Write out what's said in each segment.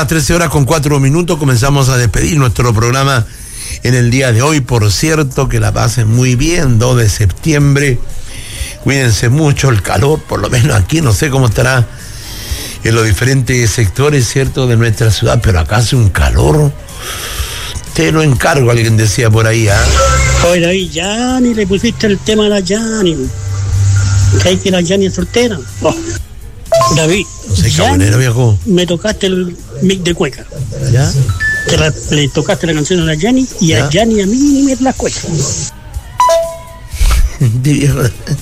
A 13:04 comenzamos a despedir nuestro programa en el día de hoy. Por cierto, que la pasen muy bien, 2 de septiembre. Cuídense mucho, el calor, por lo menos aquí, no sé cómo estará en los diferentes sectores, ¿cierto?, de nuestra ciudad, pero acá hace un calor. Te lo encargo, alguien decía por ahí, ¿ah? Oye, David, Yani, le pusiste el tema a la Yani. ¿Crees que la Yani es soltera? Oh. David, No sé, cabonero, viejo. me tocaste el mic de cueca. ¿Ya? Le tocaste la canción a la Yani y ¿Ya? a Yani a mí ni me las cuecas. De viejo.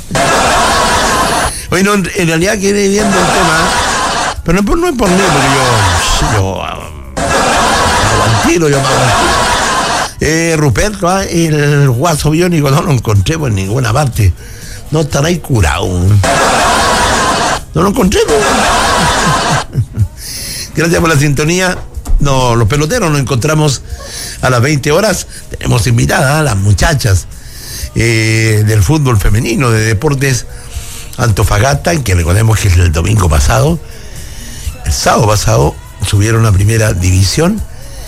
Oye, no, en realidad quedé viendo el tema, pero no es por mí, porque yo aguantilo, yo me aguantilo. Ruperto, el guaso biónico, no lo encontré por ninguna parte. No estará ahí curado. No lo encontré. Gracias por la sintonía. No, los peloteros nos encontramos a las 20 horas. Tenemos invitadas a las muchachas del fútbol femenino, de Deportes Antofagasta, que recordemos que el domingo pasado, el sábado pasado, subieron a primera división.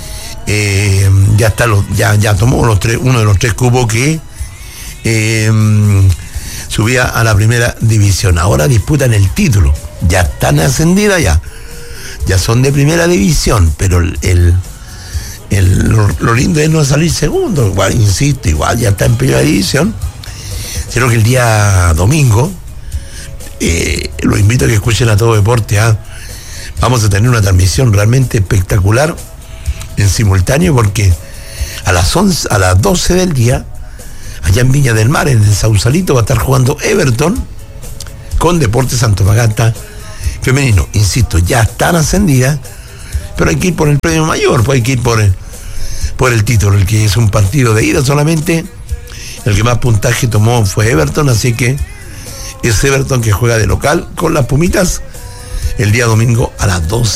Ya tomó uno de los 3 cupos que subía a la primera división. Ahora disputan el título. Ya están ascendidas ya son de primera división, pero lo lindo es no salir segundo. Igual, insisto, ya está en primera división. Sino que el día domingo, los invito a que escuchen a Todo Deporte. Vamos a tener una transmisión realmente espectacular en simultáneo, porque a las 12 del día, allá en Viña del Mar, en el Sausalito, va a estar jugando Everton con Deportes Antofagasta femenino. Insisto, ya están ascendidas, pero hay que ir por el premio mayor, pues hay que ir por el título, el que es un partido de ida solamente. El que más puntaje tomó fue Everton, así que es Everton que juega de local con las Pumitas el día domingo a las 12.